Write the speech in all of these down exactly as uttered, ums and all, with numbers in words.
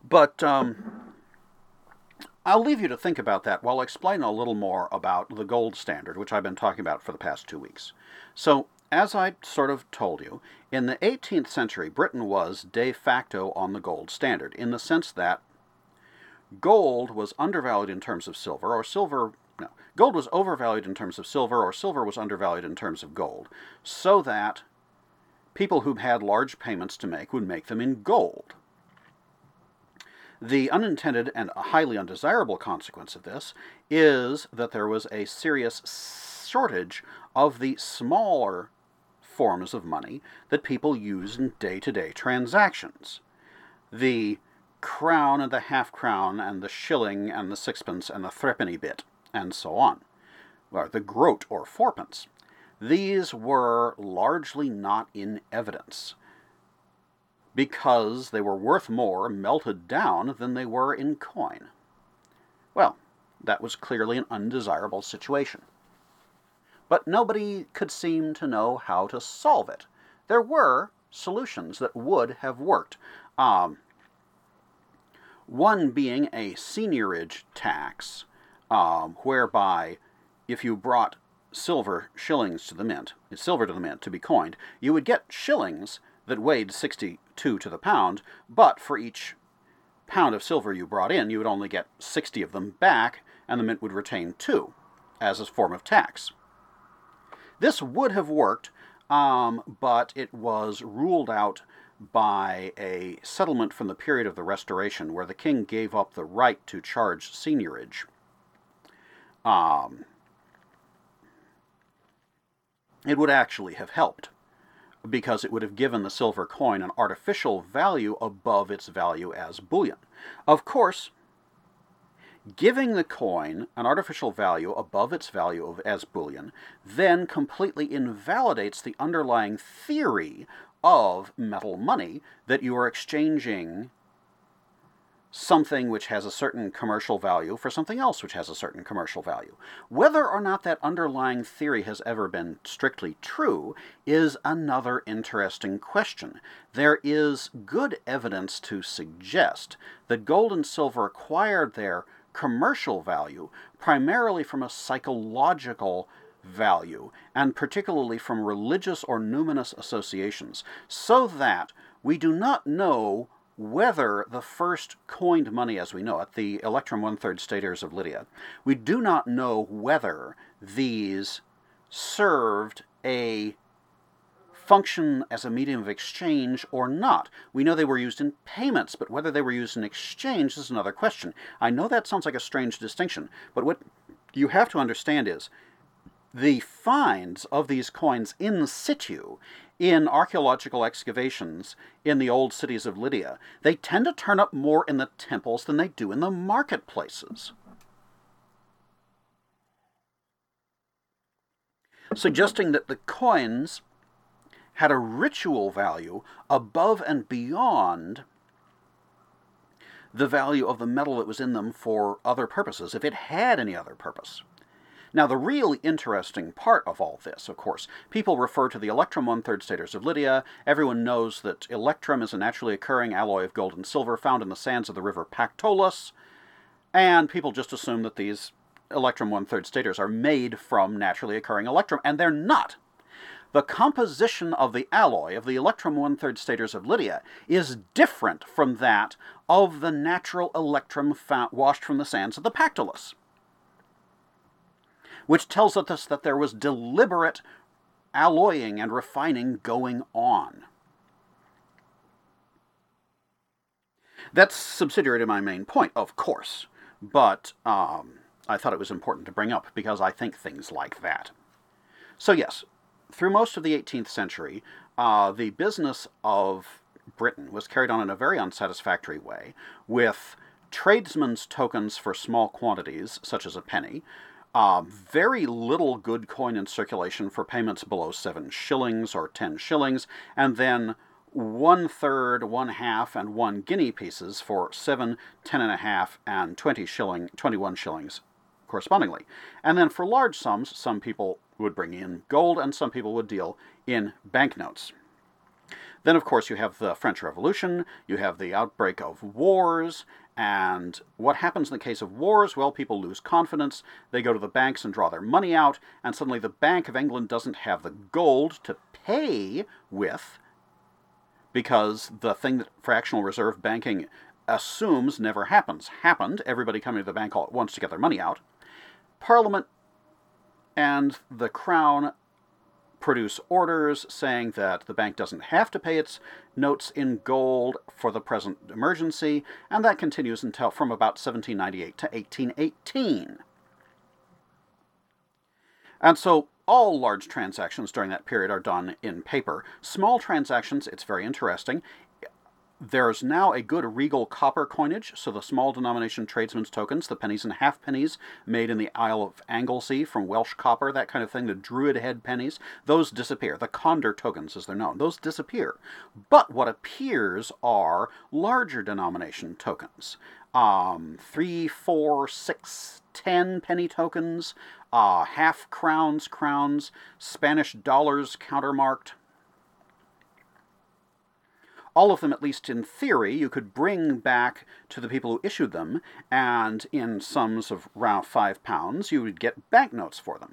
But um, I'll leave you to think about that while I explain a little more about the gold standard, which I've been talking about for the past two weeks. So, as I sort of told you, in the eighteenth century, Britain was de facto on the gold standard, in the sense that gold was undervalued in terms of silver, or silver, no, gold was overvalued in terms of silver, or silver was undervalued in terms of gold, so that people who had large payments to make would make them in gold. The unintended and highly undesirable consequence of this is that there was a serious shortage of the smaller forms of money that people use in day-to-day transactions. The crown and the half-crown and the shilling and the sixpence and the threepenny bit, and so on, or the groat or fourpence. These were largely not in evidence, because they were worth more melted down than they were in coin. Well, that was clearly an undesirable situation. But nobody could seem to know how to solve it. There were solutions that would have worked. Um, one being a seigniorage tax, um, whereby if you brought silver shillings to the mint, silver to the mint to be coined, you would get shillings that weighed sixty-two to the pound, but for each pound of silver you brought in, you would only get sixty of them back, and the mint would retain two as a form of tax. This would have worked, um, but it was ruled out by a settlement from the period of the Restoration, where the king gave up the right to charge seigniorage. Um, it would actually have helped, because it would have given the silver coin an artificial value above its value as bullion. Of course, giving the coin an artificial value above its value of, as bullion then completely invalidates the underlying theory of metal money, that you are exchanging something which has a certain commercial value for something else which has a certain commercial value. Whether or not that underlying theory has ever been strictly true is another interesting question. There is good evidence to suggest that gold and silver acquired their commercial value primarily from a psychological value, and particularly from religious or numinous associations, so that we do not know whether the first coined money as we know it, the Electrum one-third staters of Lydia, we do not know whether these served a function as a medium of exchange or not. We know they were used in payments, but whether they were used in exchange is another question. I know that sounds like a strange distinction, but what you have to understand is the finds of these coins in situ in archaeological excavations in the old cities of Lydia, they tend to turn up more in the temples than they do in the marketplaces, suggesting that the coins had a ritual value above and beyond the value of the metal that was in them for other purposes, if it had any other purpose. Now, the really interesting part of all this, of course, people refer to the Electrum one-third staters of Lydia. Everyone knows that electrum is a naturally occurring alloy of gold and silver found in the sands of the river Pactolus, and people just assume that these Electrum one-third staters are made from naturally occurring electrum, and they're not. The composition of the alloy of the Electrum one-third staters of Lydia is different from that of the natural electrum found, washed from the sands of the Pactolus, which tells us that there was deliberate alloying and refining going on. That's subsidiary to my main point, of course, but um, I thought it was important to bring up because I think things like that. So yes, through most of the eighteenth century, uh, the business of Britain was carried on in a very unsatisfactory way, with tradesmen's tokens for small quantities, such as a penny, Uh, very little good coin in circulation for payments below seven shillings or ten shillings, and then one third, one half, and one guinea pieces for seven, ten and a half, and twenty shilling, twenty-one shillings, correspondingly. And then for large sums, some people would bring in gold, and some people would deal in banknotes. Then, of course, you have the French Revolution, you have the outbreak of wars, and what happens in the case of wars? Well, people lose confidence, they go to the banks and draw their money out, and suddenly the Bank of England doesn't have the gold to pay with, because the thing that fractional reserve banking assumes never happens, happened, everybody coming to the bank all at once to get their money out. Parliament and the Crown produce orders saying that the bank doesn't have to pay its notes in gold for the present emergency, and that continues until from about seventeen ninety-eight to eighteen eighteen. And so all large transactions during that period are done in paper. Small transactions, it's very interesting. There's now a good regal copper coinage, so the small denomination tradesmen's tokens, the pennies and halfpennies made in the Isle of Anglesey from Welsh copper, that kind of thing, the Druid head pennies, those disappear. The Condor tokens, as they're known, those disappear. But what appears are larger denomination tokens. Um, three, four, six, ten penny tokens, uh, half crowns, crowns, Spanish dollars countermarked. All of them, at least in theory, you could bring back to the people who issued them, and in sums of around five pounds, you would get banknotes for them.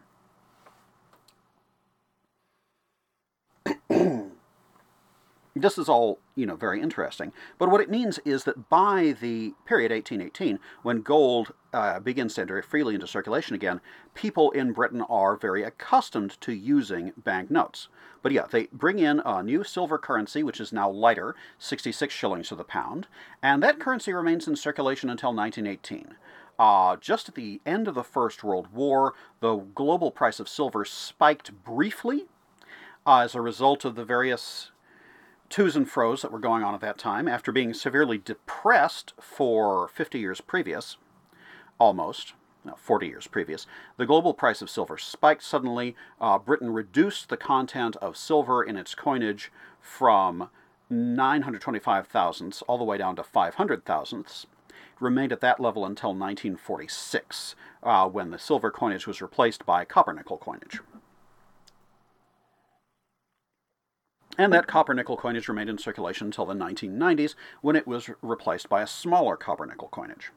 This is all, you know, very interesting. But what it means is that by the period eighteen eighteen, when gold uh, begins to enter freely into circulation again, people in Britain are very accustomed to using banknotes. But yeah, they bring in a new silver currency, which is now lighter, sixty-six shillings to the pound, and that currency remains in circulation until nineteen eighteen. Uh, just at the end of the First World War, the global price of silver spiked briefly uh, as a result of the various twos and fros that were going on at that time, after being severely depressed for fifty years previous, almost, no, forty years previous. The global price of silver spiked suddenly. Uh, Britain reduced the content of silver in its coinage from nine hundred twenty-five thousandths all the way down to five hundred thousandths. It remained at that level until nineteen forty-six, uh, when the silver coinage was replaced by copper-nickel coinage. And that copper-nickel coinage remained in circulation until the nineteen nineties, when it was replaced by a smaller copper-nickel coinage.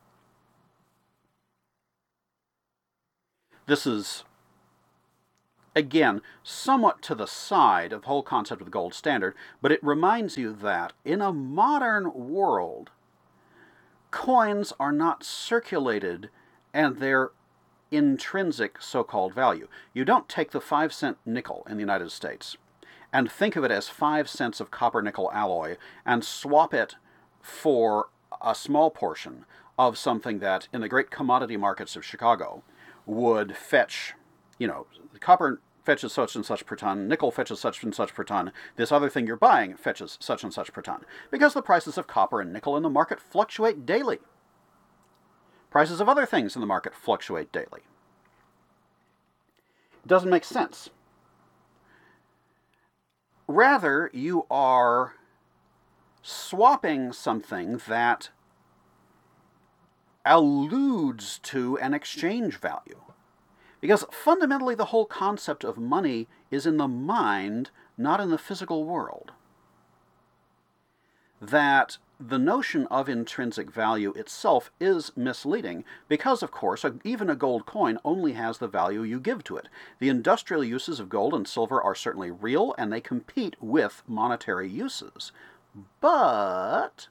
This is, again, somewhat to the side of the whole concept of the gold standard, but it reminds you that in a modern world, coins are not circulated and their intrinsic so-called value. You don't take the five cent nickel in the United States and think of it as five cents of copper-nickel alloy, and swap it for a small portion of something that, in the great commodity markets of Chicago, would fetch, you know, copper fetches such and such per ton, nickel fetches such and such per ton, this other thing you're buying fetches such and such per ton, because the prices of copper and nickel in the market fluctuate daily. Prices of other things in the market fluctuate daily. It doesn't make sense. Rather, you are swapping something that alludes to an exchange value. Because fundamentally the whole concept of money is in the mind, not in the physical world. That the notion of intrinsic value itself is misleading because, of course, even a gold coin only has the value you give to it. The industrial uses of gold and silver are certainly real, and they compete with monetary uses. But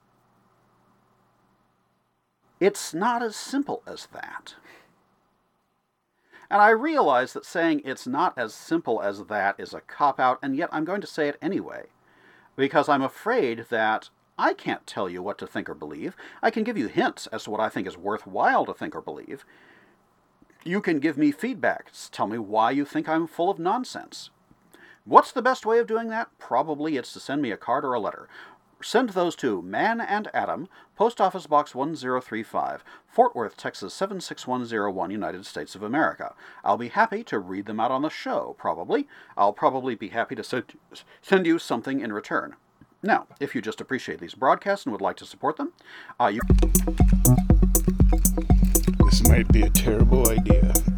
it's not as simple as that. And I realize that saying it's not as simple as that is a cop-out, and yet I'm going to say it anyway, because I'm afraid that I can't tell you what to think or believe. I can give you hints as to what I think is worthwhile to think or believe. You can give me feedback. Tell me why you think I'm full of nonsense. What's the best way of doing that? Probably it's to send me a card or a letter. Send those to Man and Adam, Post Office Box one zero three five, Fort Worth, Texas seven six one zero one, United States of America. I'll be happy to read them out on the show, probably. I'll probably be happy to send, send you something in return. Now, if you just appreciate these broadcasts and would like to support them, uh, you... This might be a terrible idea.